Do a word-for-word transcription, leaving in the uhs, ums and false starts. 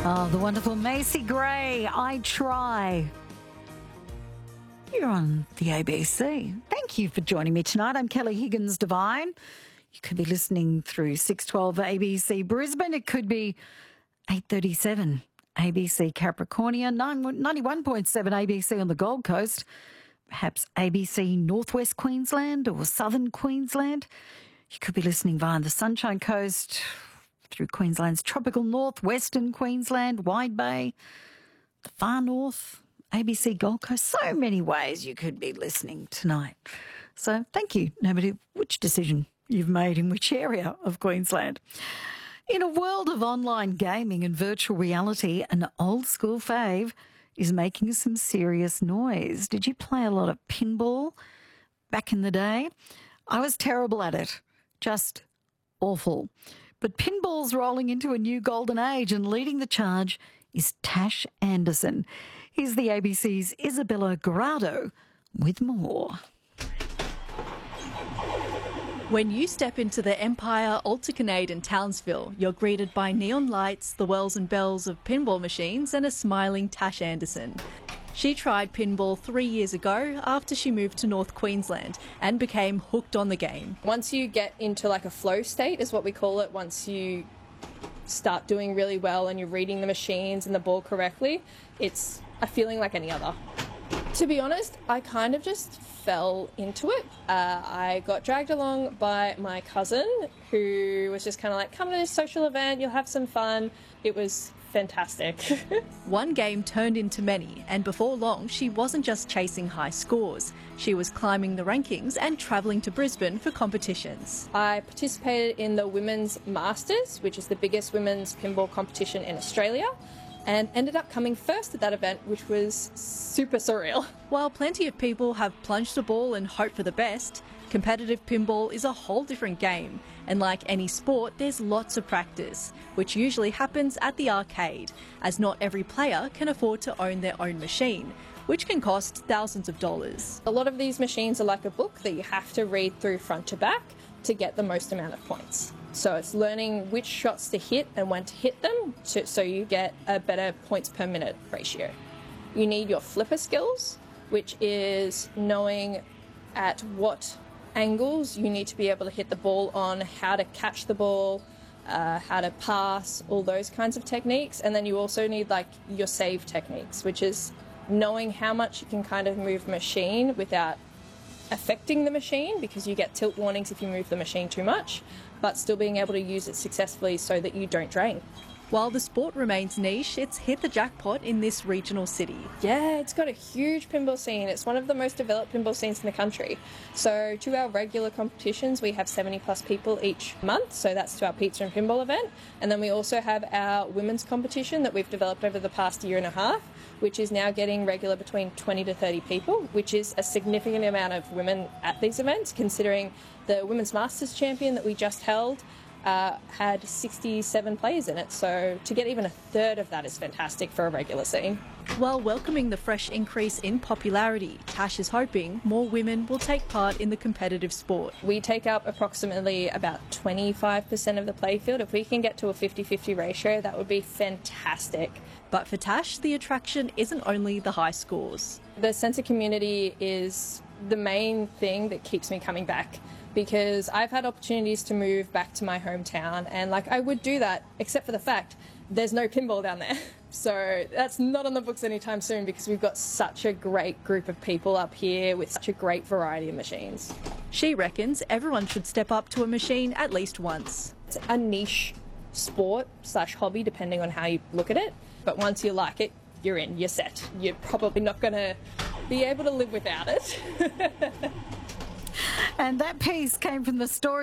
Oh, the wonderful Macy Gray, I Try. You're on the A B C. Thank you for joining me tonight. I'm Kelly Higgins-Devine. You could be listening through six twelve A B C Brisbane. It could be eight thirty-seven A B C Capricornia, ninety-one point seven A B C on the Gold Coast, perhaps A B C Northwest Queensland or Southern Queensland. You could be listening via the Sunshine Coast, through Queensland's tropical north, Western Queensland, Wide Bay, the far north, A B C Gold Coast. So many ways you could be listening tonight. So thank you, no matter which decision you've made in which area of Queensland. In a world of online gaming and virtual reality, an old school fave is making some serious noise. Did you play a lot of pinball back in the day? I was terrible at it, just awful. But pinball's rolling into a new golden age, and leading the charge is Tash Anderson. Here's the A B C's Isabella Grado with more. When you step into the Empire Ulticanade in Townsville, you're greeted by neon lights, the wells and bells of pinball machines, and a smiling Tash Anderson. She tried pinball three years ago after she moved to North Queensland and became hooked on the game. Once you get into like a flow state is what we call it, once you start doing really well and you're reading the machines and the ball correctly, it's a feeling like any other. To be honest, I kind of just fell into it. Uh, I got dragged along by my cousin, who was just kind of like, come to this social event, you'll have some fun. It was fantastic. One game turned into many, and before long she wasn't just chasing high scores. She was climbing the rankings and travelling to Brisbane for competitions. I participated in the Women's Masters, which is the biggest women's pinball competition in Australia, and ended up coming first at that event, which was super surreal. While plenty of people have plunged a ball and hoped for the best, competitive pinball is a whole different game, and like any sport, there's lots of practice, which usually happens at the arcade, as not every player can afford to own their own machine, which can cost thousands of dollars. A lot of these machines are like a book that you have to read through front to back to get the most amount of points. So it's learning which shots to hit and when to hit them to, so you get a better points per minute ratio. You need your flipper skills, which is knowing at what angles you need to be able to hit the ball on, how to catch the ball, uh, how to pass, all those kinds of techniques. And then you also need like your save techniques, which is knowing how much you can kind of move the machine without affecting the machine, because you get tilt warnings if you move the machine too much, but still being able to use it successfully so that you don't drain. While the sport remains niche, it's hit the jackpot in this regional city. Yeah, it's got a huge pinball scene. It's one of the most developed pinball scenes in the country. So to our regular competitions, we have seventy plus people each month. So that's to our pizza and pinball event. And then we also have our women's competition that we've developed over the past year and a half, which is now getting regular between twenty to thirty people, which is a significant amount of women at these events, considering the Women's Masters champion that we just held Uh, had sixty-seven players in it, so to get even a third of that is fantastic for a regular scene. While welcoming the fresh increase in popularity, Tash is hoping more women will take part in the competitive sport. We take up approximately about twenty-five percent of the playfield. If we can get to a fifty-fifty ratio, that would be fantastic. But for Tash, the attraction isn't only the high scores. The sense of community is the main thing that keeps me coming back, because I've had opportunities to move back to my hometown, and like I would do that except for the fact there's no pinball down there. So that's not on the books anytime soon, because we've got such a great group of people up here with such a great variety of machines. She reckons everyone should step up to a machine at least once. It's a niche sport slash hobby, depending on how you look at it. But once you like it, you're in, you're set. You're probably not going to be able to live without it. And that piece came from the story